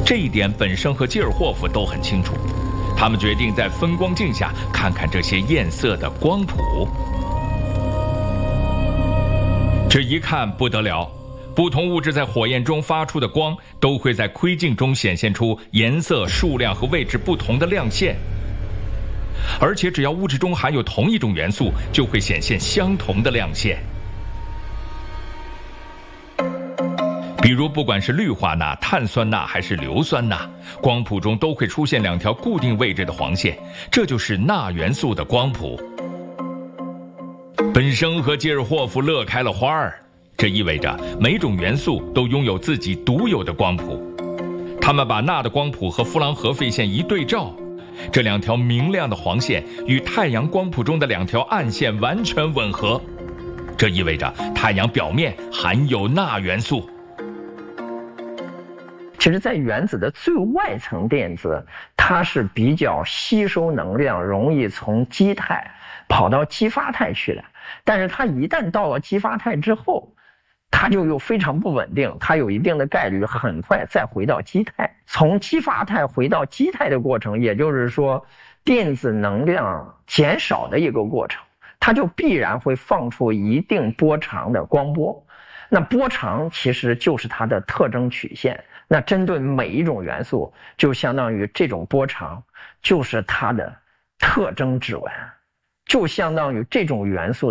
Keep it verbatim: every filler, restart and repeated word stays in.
这一点本生和基尔霍夫都很清楚。他们决定在分光镜下看看这些艳色的光谱。这一看不得了，不同物质在火焰中发出的光都会在窥镜中显现出颜色、数量和位置不同的亮线，而且只要物质中含有同一种元素，就会显现相同的亮线。比如不管是氯化钠、碳酸钠还是硫酸钠，光谱中都会出现两条固定位置的黄线，这就是钠元素的光谱。本生和基尔霍夫乐开了花儿，这意味着每种元素都拥有自己独有的光谱。他们把钠的光谱和弗朗核废线一对照，这两条明亮的黄线与太阳光谱中的两条暗线完全吻合，这意味着太阳表面含有钠元素。 其实在原子的最外层电子，它是比较吸收能量，容易从基态跑到激发态去的。但是它一旦到了激发态之后，它就又非常不稳定，它有一定的概率很快再回到基态。从激发态回到基态的过程，也就是说电子能量减少的一个过程，它就必然会放出一定波长的光波。那波长其实就是它的特征曲线，那针对每一种元素，就相当于这种波长就是它的特征指纹，就相当于这种元素